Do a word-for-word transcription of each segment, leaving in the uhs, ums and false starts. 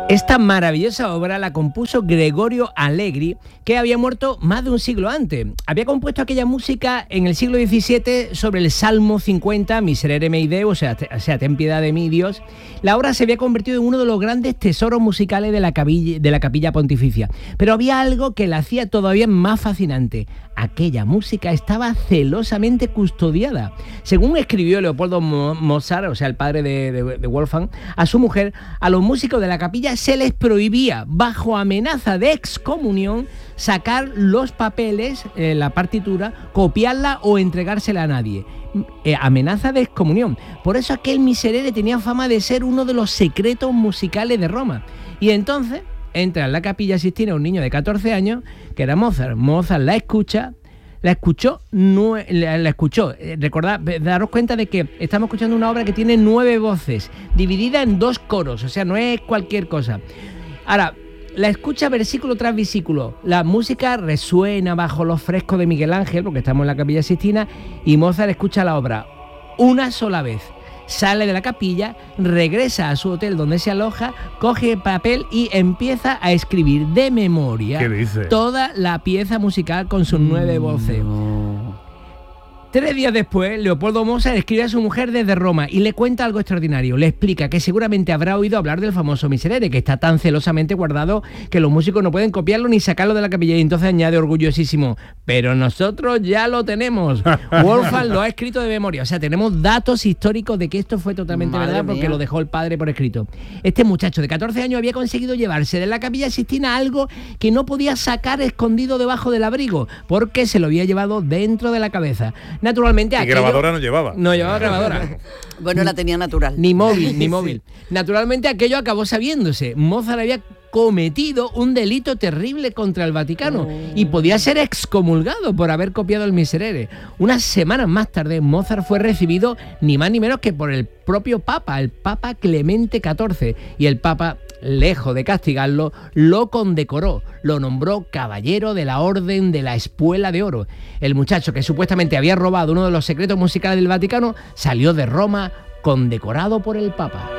Esta maravillosa obra la compuso Gregorio Allegri, que había muerto más de un siglo antes. Había compuesto aquella música en el siglo diecisiete sobre el Salmo cincuenta, Miserere mei Deo, o sea, te, o sea, ten piedad de mí, Dios. La obra se había convertido en uno de los grandes tesoros musicales de la, capilla, de la Capilla Pontificia. Pero había algo que la hacía todavía más fascinante. Aquella música estaba celosamente custodiada. Según escribió Leopoldo Mozart, o sea, el padre de, de, de Wolfgang, a su mujer, a los músicos de la capilla se les prohibía, bajo amenaza de excomunión, sacar los papeles, eh, la partitura, copiarla o entregársela a nadie. Eh, amenaza de excomunión. Por eso aquel Miserere tenía fama de ser uno de los secretos musicales de Roma. Y entonces entra en la Capilla Sixtina un niño de catorce años, que era Mozart. Mozart la escucha, la escuchó, no, la, la escuchó. Recordad, daros cuenta de que estamos escuchando una obra que tiene nueve voces, dividida en dos coros, o sea, no es cualquier cosa. Ahora, la escucha versículo tras versículo. La música resuena bajo los frescos de Miguel Ángel, porque estamos en la Capilla Sixtina, y Mozart escucha la obra una sola vez. Sale de la capilla, regresa a su hotel donde se aloja, coge papel y empieza a escribir de memoria toda la pieza musical con sus nueve voces. No. Tres días después, Leopoldo Mozart escribe a su mujer desde Roma y le cuenta algo extraordinario. Le explica que seguramente habrá oído hablar del famoso Miserere, que está tan celosamente guardado que los músicos no pueden copiarlo ni sacarlo de la capilla. Y entonces añade orgullosísimo: pero nosotros ya lo tenemos. Wolfgang lo ha escrito de memoria. O sea, tenemos datos históricos de que esto fue totalmente Madre verdad, porque mía. Lo dejó el padre por escrito. Este muchacho de catorce años había conseguido llevarse de la Capilla Sixtina algo que no podía sacar escondido debajo del abrigo, porque se lo había llevado dentro de la cabeza. Naturalmente, y aquello, grabadora no llevaba. No llevaba grabadora. Bueno, la tenía natural. Ni móvil, ni móvil. Naturalmente, aquello acabó sabiéndose. Mozart había cometido un delito terrible contra el Vaticano oh. y podía ser excomulgado por haber copiado el Miserere. Unas semanas más tarde, Mozart fue recibido ni más ni menos que por el propio Papa, el Papa Clemente catorce, y el Papa, lejos de castigarlo, lo condecoró, lo nombró caballero de la Orden de la Espuela de Oro. El muchacho, que supuestamente había robado uno de los secretos musicales del Vaticano, salió de Roma condecorado por el Papa.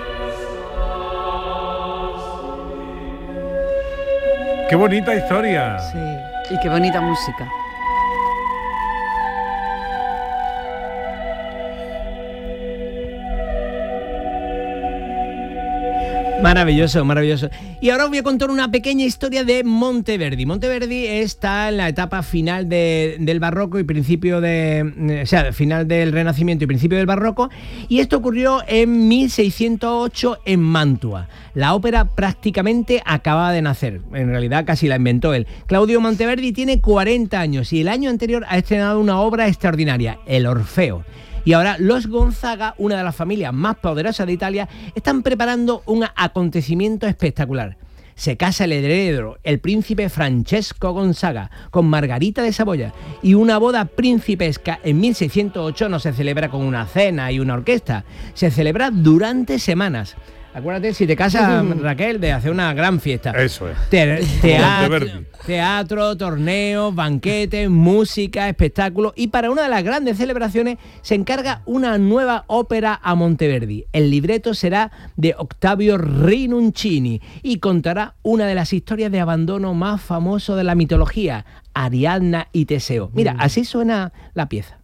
¡Qué bonita historia! Sí, y qué bonita música. Maravilloso, maravilloso. Y ahora os voy a contar una pequeña historia de Monteverdi. Monteverdi está en la etapa final de, del barroco y principio de... O sea, final del Renacimiento y principio del barroco. Y esto ocurrió en mil seiscientos ocho en Mantua. La ópera prácticamente acababa de nacer. En realidad casi la inventó él. Claudio Monteverdi tiene cuarenta años y el año anterior ha estrenado una obra extraordinaria, El Orfeo. Y ahora los Gonzaga, una de las familias más poderosas de Italia, están preparando un acontecimiento espectacular. Se casa el heredero, el príncipe Francesco Gonzaga, con Margarita de Saboya, y una boda principesca en mil seiscientos ocho no se celebra con una cena y una orquesta, se celebra durante semanas. Acuérdate, si te casas, Raquel, de hacer una gran fiesta. Eso es. Te teatro, teatro, torneos, banquetes, música, espectáculos. Y para una de las grandes celebraciones se encarga una nueva ópera a Monteverdi. El libreto será de Octavio Rinuccini y contará una de las historias de abandono más famosas de la mitología, Ariadna y Teseo. Mira, así suena la pieza.